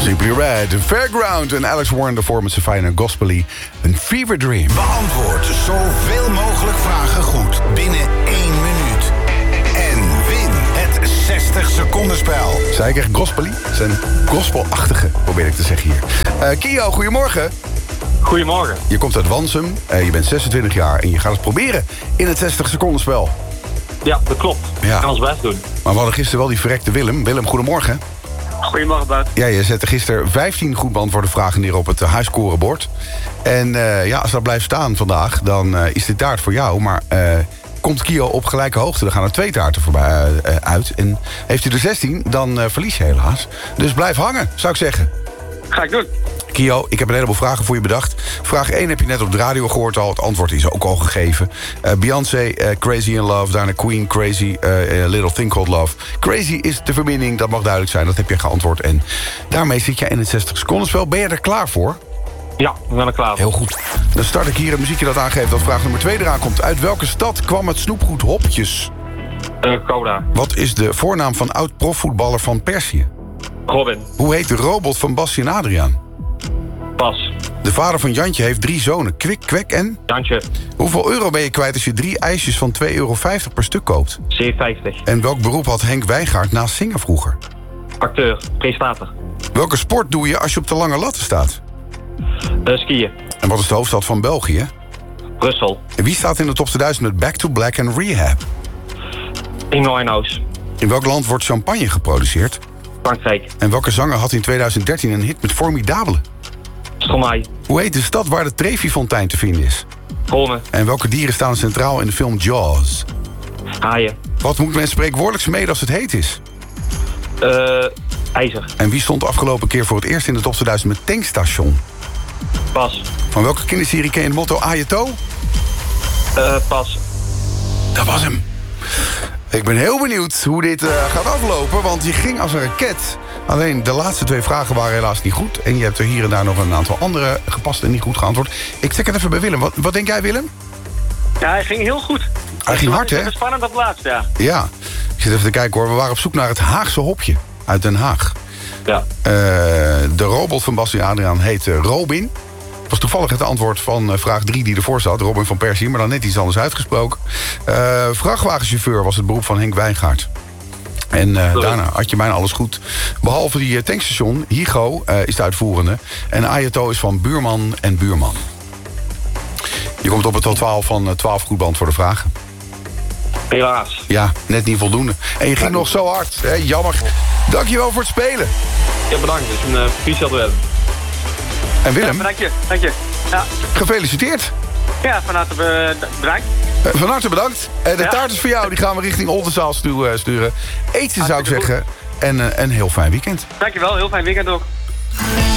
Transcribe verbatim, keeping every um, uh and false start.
Simply Red, Fairground en Alex Warren ervoor met zijn fijne gospel-y een Fever Dream. Beantwoord zoveel mogelijk vragen goed binnen één minuut. En win het zestig seconden spel. Zei ik echt gospel-y? Het zijn gospelachtige, probeer ik te zeggen hier. Uh, Kio, goedemorgen. Goedemorgen. Je komt uit Wansum, uh, je bent zesentwintig jaar en je gaat het proberen in het zestig seconden spel. Ja, dat klopt. Ja. Ik kan ons best doen. Maar we hadden gisteren wel die verrekte Willem. Willem, goedemorgen. Goedemorgen, Bart. Ja, je zette gisteren vijftien goed beantwoorde vragen neer op het uh, huisscorebord. En uh, ja, als dat blijft staan vandaag, dan uh, is dit taart voor jou. Maar uh, komt Kio op gelijke hoogte, dan gaan er twee taarten voorbij uh, uit. En heeft hij er zestien, dan uh, verlies je helaas. Dus blijf hangen, zou ik zeggen. Ga ik doen. Kio, ik heb een heleboel vragen voor je bedacht. Vraag één heb je net op de radio gehoord al. Het antwoord is ook al gegeven. Uh, Beyoncé, uh, Crazy in Love. Daarna Queen, Crazy, uh, Little Thing Called Love. Crazy is de verbinding, dat mag duidelijk zijn. Dat heb je geantwoord. En daarmee zit je in het zestig seconden spel. Ben je er klaar voor? Ja, we zijn er klaar voor. Heel goed. Dan start ik hier het muziekje dat aangeeft dat vraag nummer twee eraan komt. Uit welke stad kwam het snoepgoed Hopjes? Uh, Coda. Wat is de voornaam van oud-profvoetballer van Perzië? Robin. Hoe heet de robot van Bassie en Adriaan? Pas. De vader van Jantje heeft drie zonen. Kwik, Kwek en... Jantje. Hoeveel euro ben je kwijt als je drie ijsjes van twee euro vijftig per stuk koopt? zevenenvijftig. En welk beroep had Henk Wijngaard naast zingen vroeger? Acteur. Presentator. Welke sport doe je als je op de lange latten staat? Uh, skiën. En wat is de hoofdstad van België? Brussel. En wie staat in de top tweeduizend met Back to Black en Rehab? Amy Winehouse. In welk land wordt champagne geproduceerd? Frankrijk. En welke zanger had in tweeduizend dertien een hit met Formidabele? Stromae. Hoe heet de stad waar de Trevi-fontein te vinden is? Rome. En welke dieren staan centraal in de film Jaws? Haaien. Wat moet men spreekwoordelijk smeden als het heet is? Uh, ijzer. En wie stond de afgelopen keer voor het eerst in de top tweeduizend met Tankstation? Pas. Van welke kinderserie ken je het motto Ajeto? Uh, pas. Dat was hem. Ik ben heel benieuwd hoe dit uh, gaat aflopen, want je ging als een raket. Alleen de laatste twee vragen waren helaas niet goed. En je hebt er hier en daar nog een aantal andere gepast en niet goed geantwoord. Ik check het even bij Willem. Wat, wat denk jij, Willem? Ja, hij ging heel goed. Hij ging hard, hè? Het is spannend op laatst, ja. Ja. Ik zit even te kijken, hoor. We waren op zoek naar het Haagse hopje uit Den Haag. Ja. Uh, de robot van Bassie Adriaan heet uh, Robin. Dat was toevallig het antwoord van uh, vraag drie die ervoor zat. Robin van Persie, maar dan net iets anders uitgesproken. Uh, vrachtwagenchauffeur was het beroep van Henk Wijngaard. En uh, daarna had je bijna alles goed. Behalve die uh, tankstation, Higo uh, is de uitvoerende. En Ajeto is van Buurman en Buurman. Je komt op het totaal van uh, twaalf goed beantwoorde vragen. Helaas. Ja, net niet voldoende. En je ging nog zo hard. Hè? Jammer. Dankjewel voor het spelen. Ja, bedankt. Het is een uh, proficiat wel. En Willem, ja, dank je. Dank je. Ja. Gefeliciteerd. Ja, van harte be bedankt. Uh, van harte bedankt. Uh, de ja. taart is voor jou. Die gaan we richting Oldenzaal stu uh, sturen. Eet ze, zou ik zeggen. En uh, een heel fijn weekend. Dankjewel. Heel fijn weekend ook.